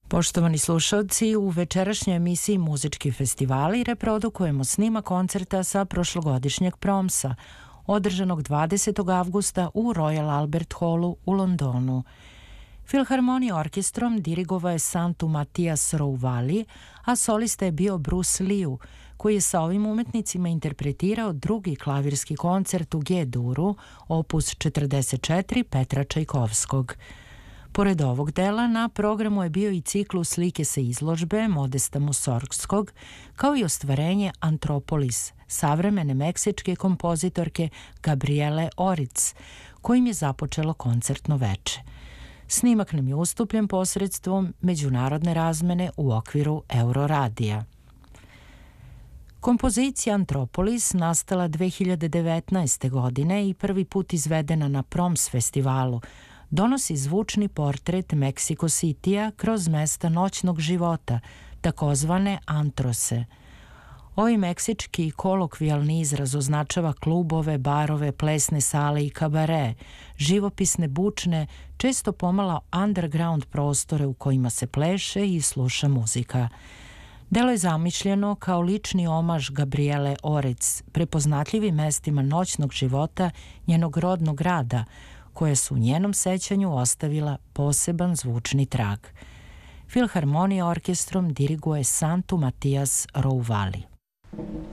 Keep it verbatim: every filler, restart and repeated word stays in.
Poštovani slušalci, u večerašnjoj emisiji Muzički festivali reprodukujemo snima koncerta sa prošlogodišnjeg Promsa, održanog dvadesetog avgusta u Royal Albert Hallu u Londonu. Filharmonija orkestrom dirigovao je Santu Matias Rouvali, a solista je bio Bruce Liu, koji je sa ovim umetnicima interpretirao drugi klavirski koncert u G-duru, opus četrdeset četiri Petra Čajkovskog. Pored ovog dela, na programu je bio i ciklus slike sa izložbe Modesta Mussorgskog, kao i ostvarenje Antropolis, savremene meksičke kompozitorke Gabriele Oric, kojim je započelo koncertno veče. Snimak nam je ustupljen posredstvom međunarodne razmene u okviru Euroradija. Kompozicija Antropolis nastala dve hiljade devetnaeste. godine i prvi put izvedena na Proms festivalu, donosi zvučni portret Mexico City-a kroz mesta noćnog života, takozvane antrose. Ovaj meksički kolokvijalni izraz označava klubove, barove, plesne sale i kabare, živopisne, bučne, često pomalo underground prostore u kojima se pleše i sluša muzika. Delo je zamišljeno kao lični omaž Gabriele Orec, prepoznatljivim mestima noćnog života njenog rodnog grada, koje su u njenom sećanju ostavila poseban zvučni trag. Filharmonija orkestrom diriguje Santu Matias Rouvali.